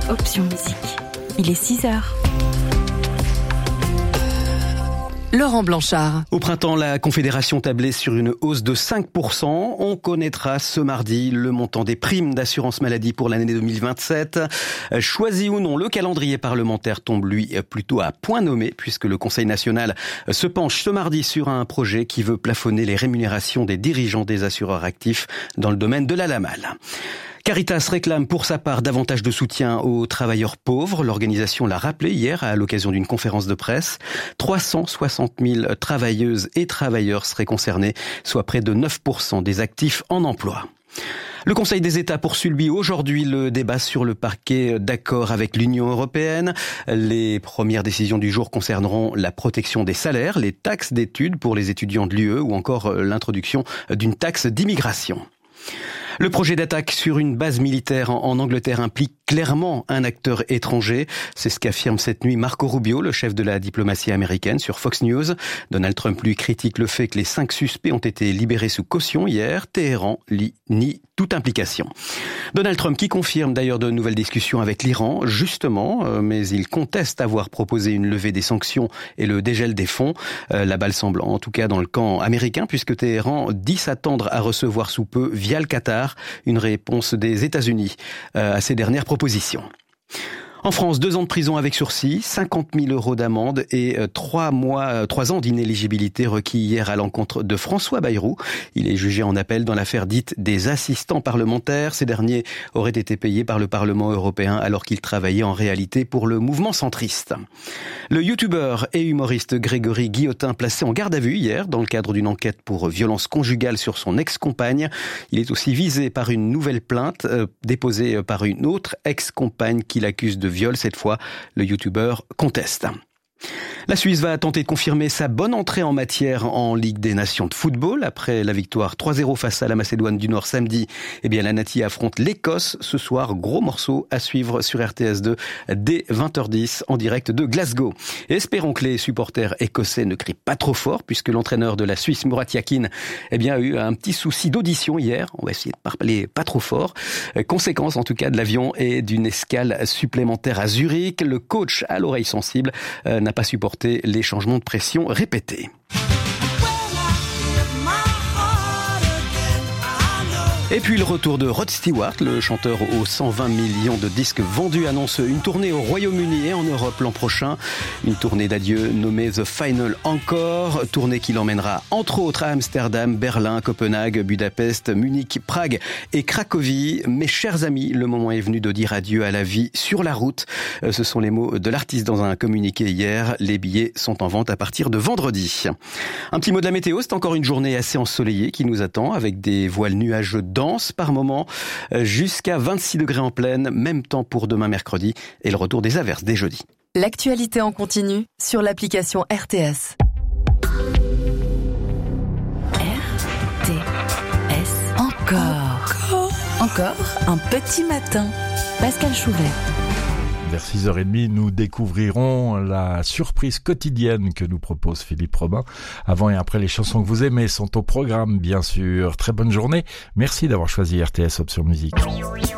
Option Musique. Il est 6h. Laurent Blanchard. Au printemps, la Confédération tablait sur une hausse de 5%. On connaîtra ce mardi le montant des primes d'assurance maladie pour l'année 2027. Choisi ou non, le calendrier parlementaire tombe lui plutôt à point nommé puisque le Conseil national se penche ce mardi sur un projet qui veut plafonner les rémunérations des dirigeants des assureurs actifs dans le domaine de la LAMAL. Caritas réclame pour sa part davantage de soutien aux travailleurs pauvres. L'organisation l'a rappelé hier à l'occasion d'une conférence de presse. 360 000 travailleuses et travailleurs seraient concernés, soit près de 9% des actifs en emploi. Le Conseil des États poursuit lui aujourd'hui le débat sur le paquet d'accord avec l'Union européenne. Les premières décisions du jour concerneront la protection des salaires, les taxes d'études pour les étudiants de l'UE ou encore l'introduction d'une taxe d'immigration. Le projet d'attaque sur une base militaire en Angleterre implique clairement un acteur étranger. C'est ce qu'affirme cette nuit Marco Rubio, le chef de la diplomatie américaine, sur Fox News. Donald Trump lui critique le fait que les 5 suspects ont été libérés sous caution hier. Téhéran nie toute implication. Donald Trump qui confirme d'ailleurs de nouvelles discussions avec l'Iran, justement, mais il conteste avoir proposé une levée des sanctions et le dégel des fonds. La balle semble en tout cas dans le camp américain, puisque Téhéran dit s'attendre à recevoir sous peu, via le Qatar, une réponse des États-Unis à ces dernières propositions. En France, 2 ans de prison avec sursis, 50 000 euros d'amende et 3 ans d'inéligibilité requis hier à l'encontre de François Bayrou. Il est jugé en appel dans l'affaire dite des assistants parlementaires. Ces derniers auraient été payés par le Parlement européen alors qu'ils travaillaient en réalité pour le mouvement centriste. Le youtubeur et humoriste Grégory Guillotin placé en garde à vue hier dans le cadre d'une enquête pour violence conjugale sur son ex-compagne. Il est aussi visé par une nouvelle plainte déposée par une autre ex-compagne qui l'accuse de viol. Cette fois, le youtubeur conteste. La Suisse va tenter de confirmer sa bonne entrée en matière en Ligue des Nations de football. Après la victoire 3-0 face à la Macédoine du Nord samedi, la Nati affronte l'Écosse ce soir. Gros morceau à suivre sur RTS2 dès 20h10 en direct de Glasgow. Et espérons que les supporters écossais ne crient pas trop fort puisque l'entraîneur de la Suisse, Murat Yakin, a eu un petit souci d'audition hier. On va essayer de parler pas trop fort. Conséquence en tout cas de l'avion et d'une escale supplémentaire à Zurich. Le coach à l'oreille sensible n'a pas supporté les changements de pression répétés. Et puis le retour de Rod Stewart, le chanteur aux 120 millions de disques vendus, annonce une tournée au Royaume-Uni et en Europe l'an prochain. Une tournée d'adieu nommée The Final Encore, tournée qui l'emmènera entre autres à Amsterdam, Berlin, Copenhague, Budapest, Munich, Prague et Cracovie. Mes chers amis, le moment est venu de dire adieu à la vie sur la route. Ce sont les mots de l'artiste dans un communiqué hier. Les billets sont en vente à partir de vendredi. Un petit mot de la météo, c'est encore une journée assez ensoleillée qui nous attend avec des voiles nuageux dense par moment, jusqu'à 26 degrés en pleine, même temps pour demain mercredi et le retour des averses dès jeudi. L'actualité en continu sur l'application RTS. RTS. Encore un petit matin. Pascal Chouvet. Vers 6h30, nous découvrirons la surprise quotidienne que nous propose Philippe Robin. Avant et après, les chansons que vous aimez sont au programme, bien sûr. Très bonne journée. Merci d'avoir choisi RTS Option Musique.